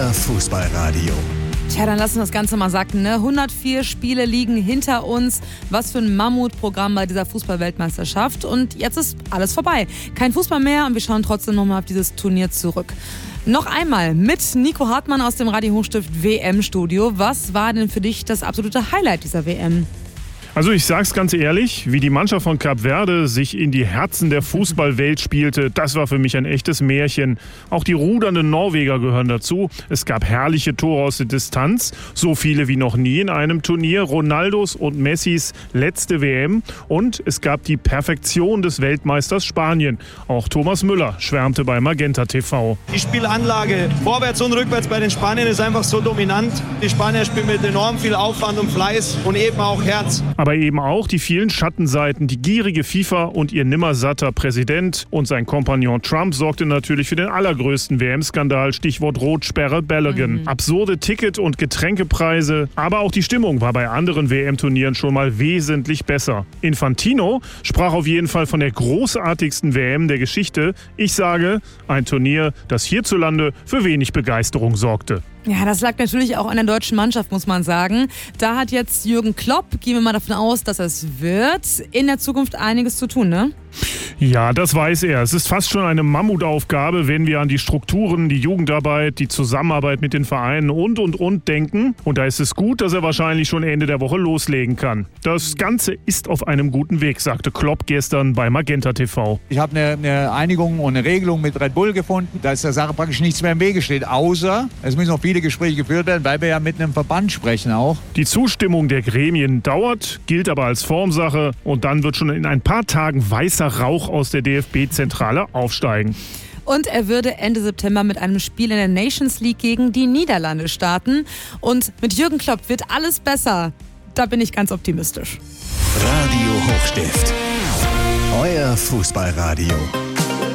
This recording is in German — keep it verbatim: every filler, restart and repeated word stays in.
Euer Fußballradio. Tja, dann lassen wir das Ganze mal sacken, ne? hundertvier Spiele liegen hinter uns. Was für ein Mammutprogramm bei dieser Fußball-Weltmeisterschaft. Und jetzt ist alles vorbei. Kein Fußball mehr und wir schauen trotzdem nochmal auf dieses Turnier zurück. Noch einmal mit Nico Hartmann aus dem Radio Hochstift W M-Studio. Was war denn für dich das absolute Highlight dieser W M? Also ich sag's ganz ehrlich, wie die Mannschaft von Kap Verde sich in die Herzen der Fußballwelt spielte, das war für mich ein echtes Märchen. Auch die rudernden Norweger gehören dazu. Es gab herrliche Tore aus der Distanz, so viele wie noch nie in einem Turnier. Ronaldos und Messis letzte W M und es gab die Perfektion des Weltmeisters Spanien. Auch Thomas Müller schwärmte bei Magenta T V. Die Spielanlage vorwärts und rückwärts bei den Spaniern ist einfach so dominant. Die Spanier spielen mit enorm viel Aufwand und Fleiß und eben auch Herz. Aber eben auch die vielen Schattenseiten, die gierige FIFA und ihr nimmersatter Präsident und sein Kompagnon Trump sorgte natürlich für den allergrößten W M-Skandal, Stichwort Rotsperre Balogun. Mhm. Absurde Ticket- und Getränkepreise, aber auch die Stimmung war bei anderen W M-Turnieren schon mal wesentlich besser. Infantino sprach auf jeden Fall von der großartigsten W M der Geschichte. Ich sage, ein Turnier, das hierzulande für wenig Begeisterung sorgte. Ja, das lag natürlich auch an der deutschen Mannschaft, muss man sagen. Da hat jetzt Jürgen Klopp, gehen wir mal davon aus, dass es wird, in der Zukunft einiges zu tun, ne? Ja, das weiß er. Es ist fast schon eine Mammutaufgabe, wenn wir an die Strukturen, die Jugendarbeit, die Zusammenarbeit mit den Vereinen und, und, und denken. Und da ist es gut, dass er wahrscheinlich schon Ende der Woche loslegen kann. Das Ganze ist auf einem guten Weg, sagte Klopp gestern bei Magenta T V. Ich habe eine, eine Einigung und eine Regelung mit Red Bull gefunden, dass der Sache praktisch nichts mehr im Wege steht, außer es müssen noch viele Gespräche geführt werden, weil wir ja mit einem Verband sprechen auch. Die Zustimmung der Gremien dauert, gilt aber als Formsache und dann wird schon in ein paar Tagen weißer Rauch aus der D F B-Zentrale aufsteigen. Und er würde Ende September mit einem Spiel in der Nations League gegen die Niederlande starten. Und mit Jürgen Klopp wird alles besser. Da bin ich ganz optimistisch. Radio Hochstift. Euer Fußballradio.